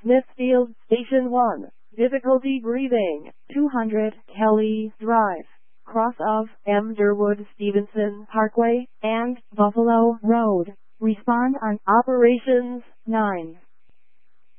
Smithfield, Station 1. Difficulty breathing. 200 Kelly Drive. Cross of M. Durwood Stevenson Parkway and Buffalo Road. Respond on Operations 9.